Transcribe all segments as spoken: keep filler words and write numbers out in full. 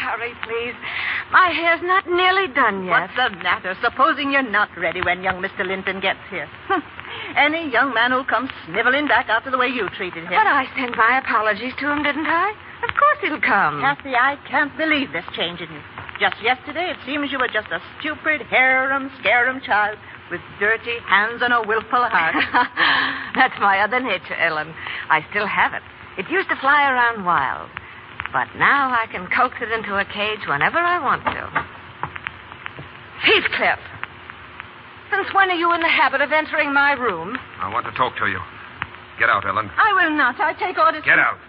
hurry, please. My hair's not nearly done yet. What's the matter? Supposing you're not ready when young Mister Linton gets here. Any young man who'll come sniveling back after the way you treated him. But I sent my apologies to him, didn't I? Of course he'll come. Kathy, I can't believe this change in you. Just yesterday, it seems you were just a stupid, harum, scarum child with dirty hands and a willful heart. That's my other nature, Ellen. I still have it. It used to fly around wild. But now I can coax it into a cage whenever I want to. Heathcliff, since when are you in the habit of entering my room? I want to talk to you. Get out, Ellen. I will not. I take orders. Get out.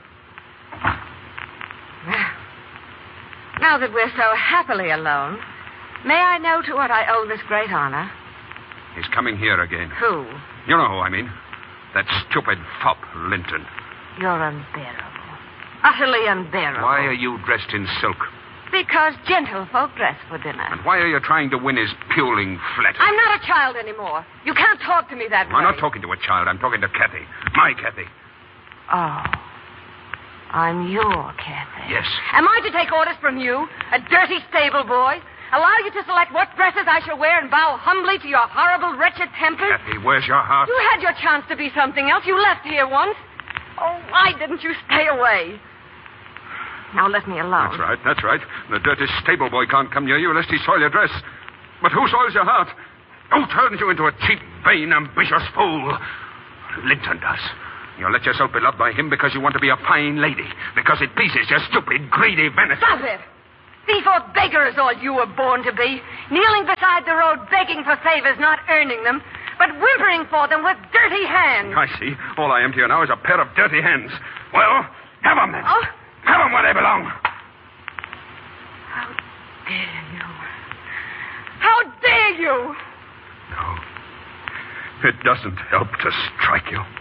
Now that we're so happily alone, may I know to what I owe this great honor? He's coming here again. Who? You know who I mean. That stupid fop, Linton. You're unbearable. Utterly unbearable. Why are you dressed in silk? Because gentlefolk dress for dinner. And why are you trying to win his puling flat? I'm not a child anymore. You can't talk to me that way. I'm not talking to a child. I'm talking to Kathy. My Kathy. Oh. I'm your Kathy. Yes. Am I to take orders from you, a dirty stable boy? Allow you to select what dresses I shall wear and bow humbly to your horrible, wretched temper? Kathy, where's your heart? You had your chance to be something else. You left here once. Oh, why didn't you stay away? Now let me alone. That's right, that's right. The dirty stable boy can't come near you lest he soil your dress. But who soils your heart? Who turns you into a cheap, vain, ambitious fool? Linton does. You let yourself be loved by him because you want to be a fine lady. Because it pleases your stupid, greedy vanity. Stop it! Thief or beggar is all you were born to be. Kneeling beside the road begging for favors, not earning them, but whimpering for them with dirty hands. I see. All I am to you now is a pair of dirty hands. Well, have them then. Oh? Have them where they belong. How dare you? How dare you? No. It doesn't help to strike you.